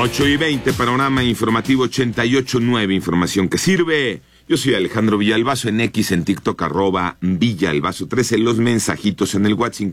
8:20, panorama informativo 88.9, información que sirve. Yo soy Alejandro Villalbazo, en X, en TikTok, @Villalbazo13, los mensajitos en el WhatsApp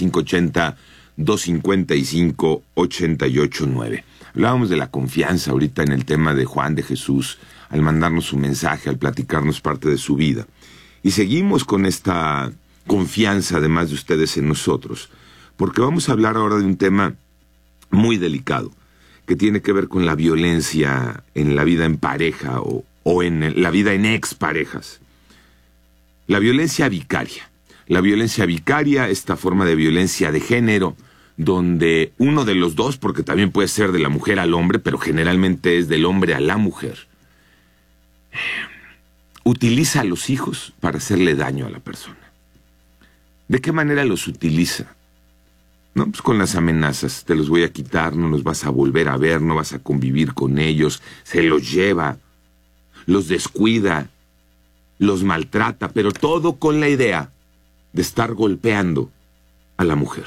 5580-255-889. Hablábamos de la confianza ahorita en el tema de Juan de Jesús, al mandarnos su mensaje, al platicarnos parte de su vida. Y seguimos con esta confianza, además de ustedes, en nosotros, porque vamos a hablar ahora de un tema muy delicado, que tiene que ver con la violencia en la vida en pareja o en la vida en exparejas. La violencia vicaria. La violencia vicaria, esta forma de violencia de género, donde uno de los dos, porque también puede ser de la mujer al hombre, pero generalmente es del hombre a la mujer, utiliza a los hijos para hacerle daño a la persona. ¿De qué manera los utiliza? No, pues con las amenazas. Te los voy a quitar, no los vas a volver a ver, no vas a convivir con ellos. Se los lleva, los descuida, los maltrata, pero todo con la idea de estar golpeando a la mujer.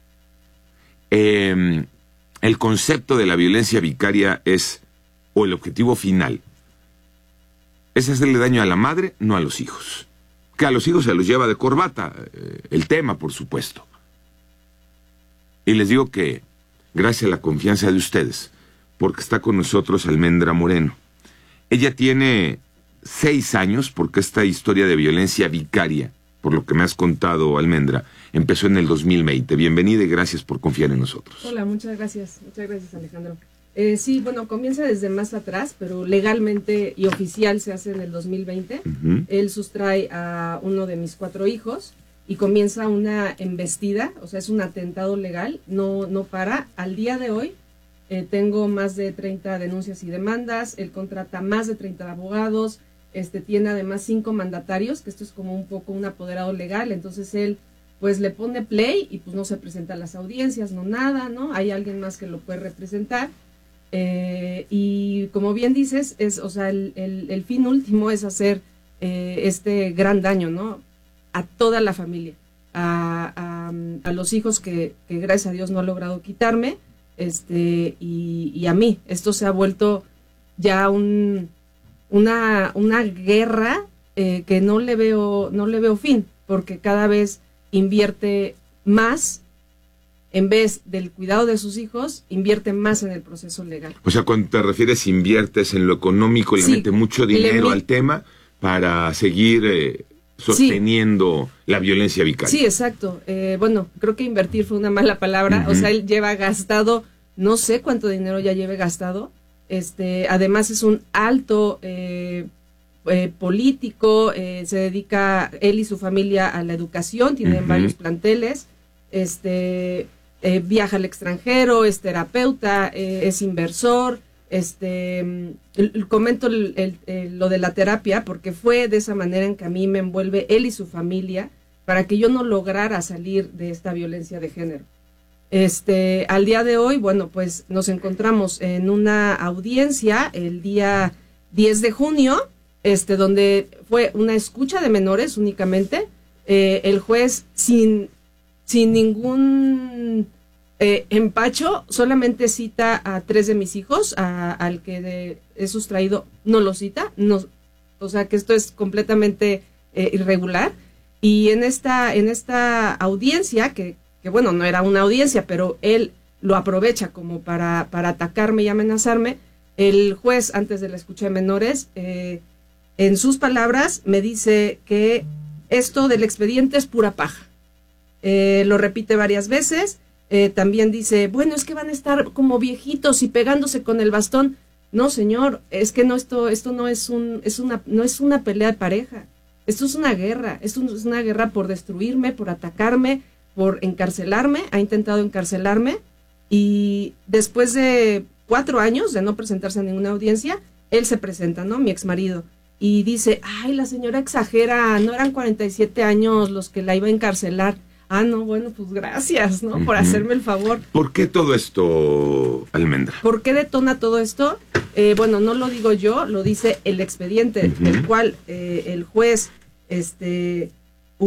El concepto de la violencia vicaria es, o el objetivo final, es hacerle daño a la madre, no a los hijos. Que a los hijos se los lleva de corbata, el tema, por supuesto. Y les digo que, gracias a la confianza de ustedes, porque está con nosotros Almendra Moreno. Ella tiene 6 años, porque esta historia de violencia vicaria, por lo que me has contado, Almendra, empezó en el 2020. Bienvenida y gracias por confiar en nosotros. Hola, muchas gracias, Alejandro. Sí, bueno, comienza desde más atrás, pero legalmente y oficial se hace en el 2020. Él sustrae a uno de mis 4 hijos y comienza una embestida, o sea, es un atentado legal, no para. Al día de hoy tengo más de 30 denuncias y demandas, él contrata más de 30 abogados, tiene además 5 mandatarios, que esto es como un poco un apoderado legal, entonces él pues le pone play y pues no se presenta a las audiencias, no nada, ¿no? Hay alguien más que lo puede representar. Y como bien dices, o sea, el fin último es hacer este gran daño, ¿no? A toda la familia, a los hijos que gracias a Dios no ha logrado quitarme, y a mí. Esto se ha vuelto ya una guerra que no le veo fin, porque cada vez invierte más. En vez del cuidado de sus hijos, invierte más en el proceso legal. O sea, cuando te refieres inviertes en lo económico, le mete mucho dinero al tema para seguir sosteniendo la violencia vicaria. Sí, exacto. Bueno, creo que invertir fue una mala palabra. O sea, él lleva gastado, no sé cuánto dinero ya lleve gastado. Además es un alto político, se dedica él y su familia a la educación, tienen varios planteles. Viaja al extranjero, es terapeuta, es inversor. Comento lo de la terapia porque fue de esa manera en que a mí me envuelve él y su familia para que yo no lograra salir de esta violencia de género. Al día de hoy, bueno, pues nos encontramos en una audiencia el día 10 de junio, donde fue una escucha de menores únicamente. El juez sin ningún empacho, solamente cita a 3 de mis hijos, al que he sustraído no lo cita, no, o sea que esto es completamente irregular. Y en esta audiencia, que bueno, no era una audiencia, pero él lo aprovecha como para atacarme y amenazarme, el juez, antes de la escucha de menores, en sus palabras, me dice que esto del expediente es pura paja. Lo repite varias veces. También dice, bueno, es que van a estar como viejitos y pegándose con el bastón. No, señor, es que no, esto no es una pelea de pareja. Esto es una guerra. Esto es una guerra por destruirme, por atacarme, por encarcelarme. Ha intentado encarcelarme y después de 4 años de no presentarse a ninguna audiencia, él se presenta, ¿no? Mi exmarido. Y dice, ay, la señora exagera, no eran 47 años los que la iba a encarcelar. Ah, no, bueno, pues gracias, ¿no? Por hacerme el favor. ¿Por qué todo esto, Almendra? ¿Por qué detona todo esto? Bueno, no lo digo yo, lo dice el expediente, el cual el juez